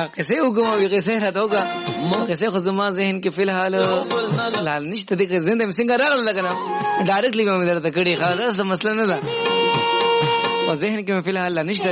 قصه وګم قصه راته وګه قصه خو زما ذهن کې فلحال لال نشته دي زنده څنګه راغله لګنه ډایرکټلی مې درته کړي خلاص مسله نه ده او ذهن کې فلحال نشته